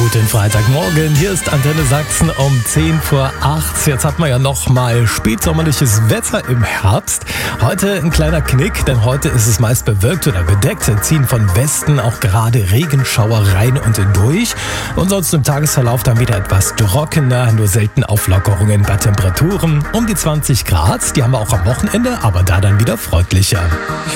Guten Freitagmorgen, hier ist Antenne Sachsen um 10 vor 8. Jetzt hat man ja noch mal spätsommerliches Wetter im Herbst. Heute ein kleiner Knick, denn heute ist es meist bewölkt oder bedeckt. Ziehen von Westen auch gerade Regenschauer rein und durch. Und sonst im Tagesverlauf dann wieder etwas trockener, nur selten Auflockerungen bei Temperaturen um die 20 Grad. Die haben wir auch am Wochenende, aber da dann wieder freundlicher. Ich